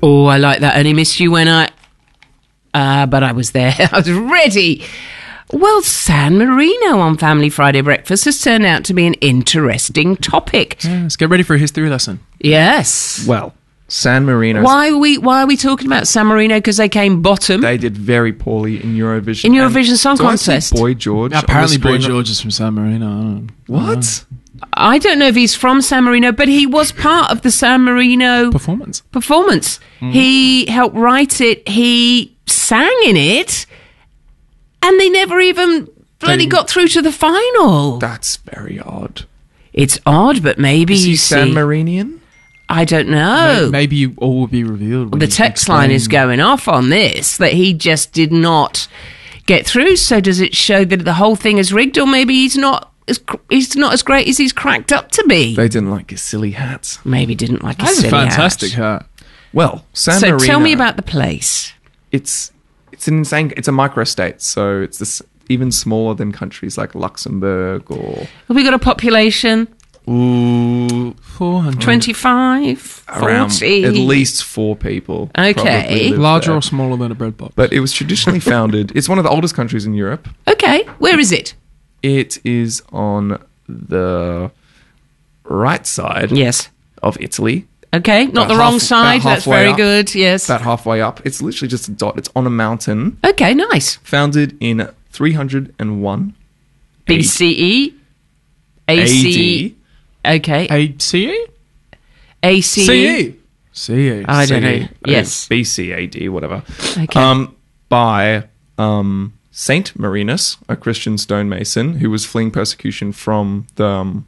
Oh, I like that. Only missed you when but I was there. I was ready. Well, San Marino on Family Friday Breakfast has turned out to be an interesting topic. Yeah, let's get ready for a history lesson. Yes. Well, San Marino. Why are we talking about San Marino? Because they came bottom They did very poorly in Eurovision. in Eurovision Song Do I see Contest. Boy George. Apparently, on the Boy screen? George is from San Marino. I don't know. What? I don't know if he's from San Marino, but he was part of the San Marino Performance. He helped write it. He sang in it, and they never even bloody got through to the final. That's very odd. It's odd, but maybe Is he you San see. Marinian? I don't know. Maybe all will be revealed. when The you text line is explain. going off on this, that he just did not get through. So does it show that the whole thing is rigged, or maybe he's not as great as he's cracked up to be? They didn't like his silly hats. Maybe didn't like his That's a silly fantastic hat. hat. Well, San So Marino. tell me about the place. It's an insane. It's a microstate, so it's this even smaller than countries like Luxembourg or Have we got a population? ooh, 400. 25? around 40? at least 4 people. Okay. probably live Larger there. or smaller than a bread box? But it was traditionally founded. It's one of the oldest countries in Europe. Okay, where is it? It is on the right side Yes. of Italy, Okay, not About the wrong half- side. about That's halfway very up. good. Yes. about halfway up. It's literally just a dot. It's on a mountain. Okay, nice. Founded in 301 BCE? AC? Okay. ACE? ACE? CE. CE. I don't know. CE, Yes. BCAD, whatever. Okay. By Saint Marinus, a Christian stonemason who was fleeing persecution from the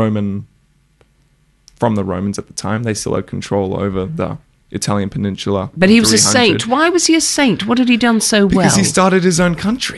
Romans at the time. They still had control over the Italian peninsula. But he was a 300. saint. Why was he a saint? What had he done so well? Because he started his own country.